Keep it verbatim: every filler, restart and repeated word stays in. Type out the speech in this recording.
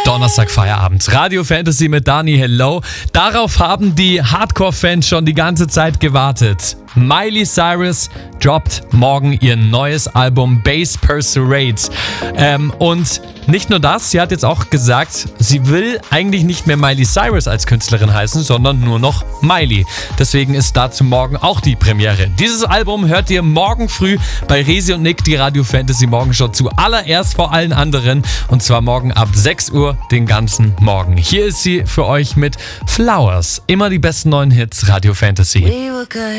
Donnerstag Feierabend. Radio Fantasy mit Dani, hello. Darauf haben die Hardcore-Fans schon die ganze Zeit gewartet. Miley Cyrus droppt morgen ihr neues Album Bass Pursuade. Ähm, und nicht nur das, sie hat jetzt auch gesagt, sie will eigentlich nicht mehr Miley Cyrus als Künstlerin heißen, sondern nur noch Miley. Deswegen ist dazu morgen auch die Premiere. Dieses Album hört ihr morgen früh bei Resi und Nick, die Radio Fantasy Morgenshow, zuallererst vor allen anderen. Und zwar morgen ab sechs Uhr den ganzen Morgen. Hier ist sie für euch mit Flowers. Immer die besten neuen Hits, Radio Fantasy. We were good.